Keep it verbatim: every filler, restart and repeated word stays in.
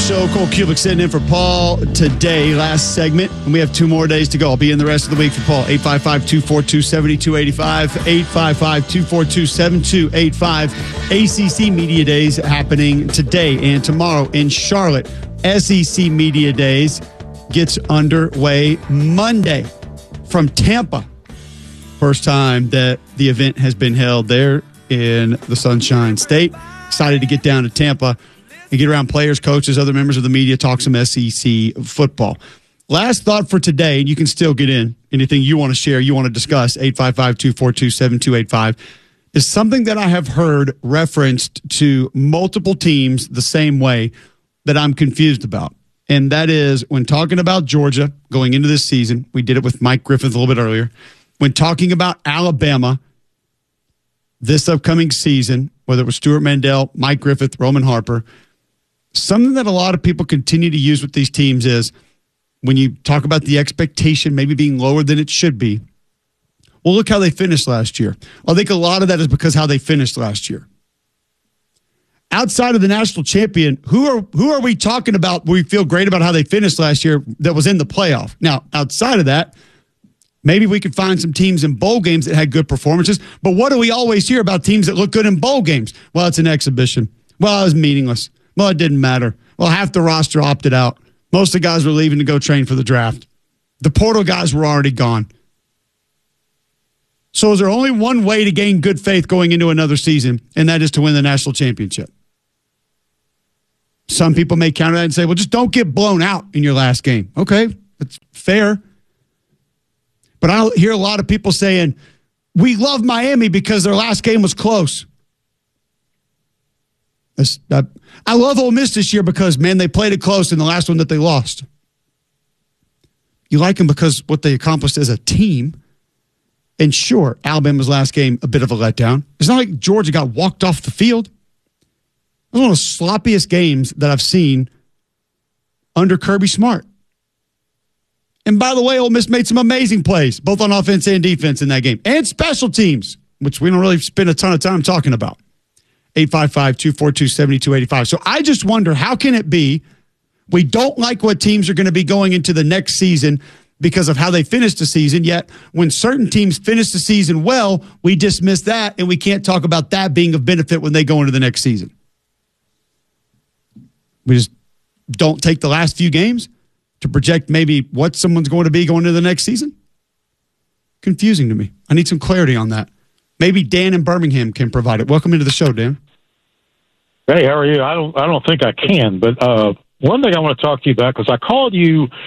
show. Cole Kubick sitting in for Paul today, last segment. And we have two more days to go. I'll be in the rest of the week for Paul. eight five five, two four two, seven two eight five. eight five five, two four two, seven two eight five. A C C Media Days happening today and tomorrow in Charlotte. S E C Media Days gets underway Monday from Tampa. First time that the event has been held there in the Sunshine State. Excited to get down to Tampa and get around players, coaches, other members of the media, talk some S E C football. Last thought for today, and you can still get in. Anything you want to share, you want to discuss, eight five five, two four two, seven two eight five, is something that I have heard referenced to multiple teams the same way that I'm confused about. And that is when talking about Georgia going into this season, we did it with Mike Griffith a little bit earlier. When talking about Alabama this upcoming season, whether it was Stuart Mandel, Mike Griffith, Roman Harper, something that a lot of people continue to use with these teams is when you talk about the expectation maybe being lower than it should be, well, look how they finished last year. I think a lot of that is because how they finished last year. Outside of the national champion, who are who are we talking about where we feel great about how they finished last year that was in the playoff? Now, outside of that, maybe we could find some teams in bowl games that had good performances. But what do we always hear about teams that look good in bowl games? Well, it's an exhibition. Well, it was meaningless. Well, it didn't matter. Well, half the roster opted out. Most of the guys were leaving to go train for the draft. The portal guys were already gone. So is there only one way to gain good faith going into another season, and that is to win the national championship? Some people may counter that and say, well, just don't get blown out in your last game. Okay, that's fair. But I hear a lot of people saying, we love Miami because their last game was close. I, I love Ole Miss this year because, man, they played it close in the last one that they lost. You like them because what they accomplished as a team. And sure, Alabama's last game, a bit of a letdown. It's not like Georgia got walked off the field. It was one of the sloppiest games that I've seen under Kirby Smart. And by the way, Ole Miss made some amazing plays, both on offense and defense in that game. And special teams, which we don't really spend a ton of time talking about. eight five five, two four two, seven two eight five. So I just wonder, how can it be we don't like what teams are going to be going into the next season because of how they finished the season, yet when certain teams finish the season well, we dismiss that and we can't talk about that being of benefit when they go into the next season. We just don't take the last few games to project maybe what someone's going to be going into the next season? Confusing to me. I need some clarity on that. Maybe Dan in Birmingham can provide it. Welcome into the show, Dan. Hey, how are you? I don't I don't think I can, but uh, one thing I want to talk to you about, because I called you